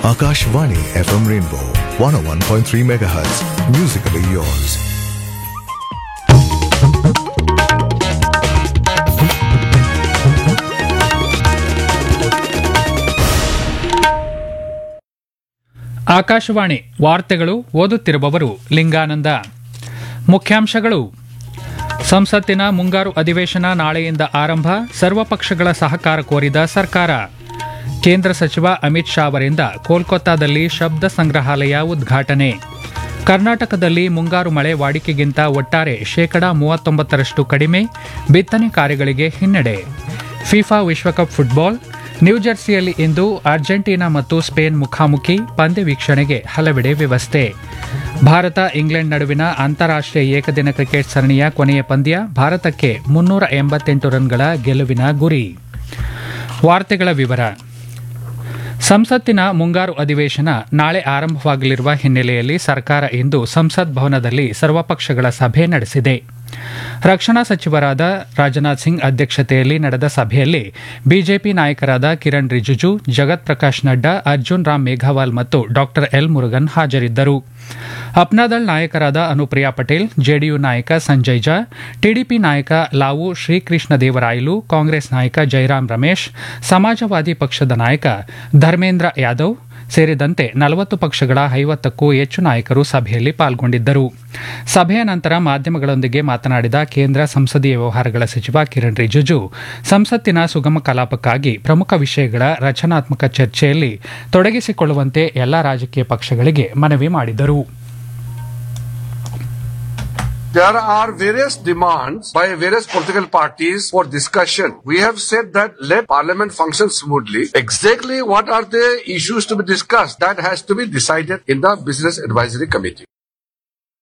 Akashvani FM Rainbow 101.3 MHz. Musically yours. Akashvani ವಾರ್ತೆಗಳು ಓದುತ್ತಿರುವವರು ಲಿಂಗಾನಂದ. ಮುಖ್ಯಾಂಶಗಳು: ಸಂಸತ್ತಿನ ಮುಂಗಾರು ಅಧಿವೇಶನ ನಾಳೆಯಿಂದ ಆರಂಭ, ಸರ್ವಪಕ್ಷಗಳ ಸಹಕಾರ ಕೋರಿದ ಸರ್ಕಾರ. ಕೇಂದ್ರ ಸಚಿವ ಅಮಿತ್ ಶಾ ಅವರಿಂದ ಕೋಲ್ಕತ್ತಾದಲ್ಲಿ ಶಬ್ದ ಸಂಗ್ರಹಾಲಯ ಉದ್ಘಾಟನೆ. ಕರ್ನಾಟಕದಲ್ಲಿ ಮುಂಗಾರು ಮಳೆ ವಾಡಿಕೆಗಿಂತ ಒಟ್ಟಾರೆ 39% ಕಡಿಮೆ, ಬಿತ್ತನೆ ಕಾರ್ಯಗಳಿಗೆ ಹಿನ್ನಡೆ. ಫಿಫಾ ವಿಶ್ವಕಪ್ ಫುಟ್ಬಾಲ್, ನ್ಯೂಜೆರ್ಸಿಯಲ್ಲಿ ಇಂದು ಅರ್ಜೆಂಟೀನಾ ಮತ್ತು ಸ್ಪೇನ್ ಮುಖಾಮುಖಿ, ಪಂದ್ಯ ವೀಕ್ಷಣೆಗೆ ಹಲವೆಡೆ ವ್ಯವಸ್ಥೆ. ಭಾರತ ಇಂಗ್ಲೆಂಡ್ ನಡುವಿನ ಅಂತಾರಾಷ್ಟ್ರೀಯ ಏಕದಿನ ಕ್ರಿಕೆಟ್ ಸರಣಿಯ ಕೊನೆಯ ಪಂದ್ಯ, ಭಾರತಕ್ಕೆ 388 ರನ್ಗಳ ಗೆಲುವಿನ ಗುರಿ. ವಾರ್ತೆಗಳ ವಿವರ. ಸಂಸತ್ತಿನ ಮುಂಗಾರು ಅಧಿವೇಶನ ನಾಳೆ ಆರಂಭವಾಗಲಿರುವ ಹಿನ್ನೆಲೆಯಲ್ಲಿ ಸರ್ಕಾರ ಇಂದು ಸಂಸತ್ ಭವನದಲ್ಲಿ ಸರ್ವಪಕ್ಷಗಳ ಸಭೆ ನಡೆಸಿದೆ. ರಕ್ಷಣಾ ಸಚಿವರಾದ ರಾಜನಾಥ್ ಸಿಂಗ್ ಅಧ್ಯಕ್ಷತೆಯಲ್ಲಿ ನಡೆದ ಸಭೆಯಲ್ಲಿ ಬಿಜೆಪಿ ನಾಯಕರಾದ ಕಿರಣ್ ರಿಜಿಜು, ಜಗತ್ ಪ್ರಕಾಶ್ ನಡ್ಡಾ, ಅರ್ಜುನ್ ರಾಮ್ ಮೇಘವಾಲ್ ಮತ್ತು ಡಾ ಎಲ್ ಮುರುಗನ್ ಹಾಜರಿದ್ದರು. ಅಪ್ನಾದಳ್ ನಾಯಕರಾದ ಅನುಪ್ರಿಯಾ ಪಟೇಲ್, ಜೆಡಿಯು ನಾಯಕ ಸಂಜಯ್ ಝಾ, ಟಿಡಿಪಿ ನಾಯಕ ಲಾವು ಶ್ರೀಕೃಷ್ಣ ದೇವರಾಯಲು, ಕಾಂಗ್ರೆಸ್ ನಾಯಕ ಜೈರಾಮ್ ರಮೇಶ್, ಸಮಾಜವಾದಿ ಪಕ್ಷದ ನಾಯಕ ಧರ್ಮೇಂದ್ರ ಯಾದವ್ ಸೇರಿದಂತೆ 40 ಪಕ್ಷಗಳ 50ಕ್ಕೂ ಹೆಚ್ಚು ನಾಯಕರು ಸಭೆಯಲ್ಲಿ ಪಾಲ್ಗೊಂಡಿದ್ದರು. ಸಭೆಯ ನಂತರ ಮಾಧ್ಯಮಗಳೊಂದಿಗೆ ಮಾತನಾಡಿದ ಕೇಂದ್ರ ಸಂಸದೀಯ ವ್ಯವಹಾರಗಳ ಸಚಿವ ಕಿರಣ್ ರಿಜಿಜು, ಸಂಸತ್ತಿನ ಸುಗಮ ಕಲಾಪಕ್ಕಾಗಿ ಪ್ರಮುಖ ವಿಷಯಗಳ ರಚನಾತ್ಮಕ ಚರ್ಚೆಯಲ್ಲಿ ತೊಡಗಿಸಿಕೊಳ್ಳುವಂತೆ ಎಲ್ಲಾ ರಾಜಕೀಯ ಪಕ್ಷಗಳಿಗೆ ಮನವಿ ಮಾಡಿದರು. There are various demands by various political parties for discussion. We have said that let Parliament function smoothly. Exactly what are the issues to be discussed? That has to be decided in the Business Advisory Committee.